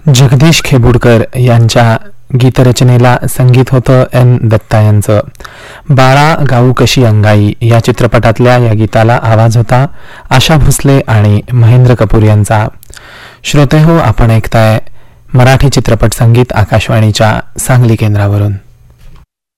जगदीश खेबुडकर यांच्या गीतरचनेला संगीत होतं एन दत्ता यांचं. बाळा गाऊ कशी अंगाई या चित्रपटातल्या या गीताला आवाज होता आशा भोसले आणि महेंद्र कपूर यांचा. श्रोते हो, आपण ऐकताय मराठी चित्रपट संगीत आकाशवाणीच्या सांगली केंद्रावरून.